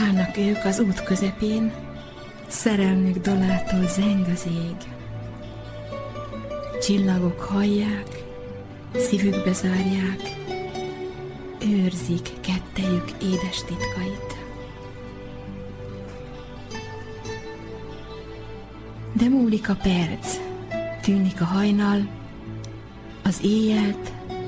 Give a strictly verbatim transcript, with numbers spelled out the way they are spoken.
Állnak ők az út közepén, szerelmük dalától zeng az ég. Csillagok hallják, szívükbe zárják, őrzik kettejük édes titkait. De múlik a perc, tűnik a hajnal, az éjjelt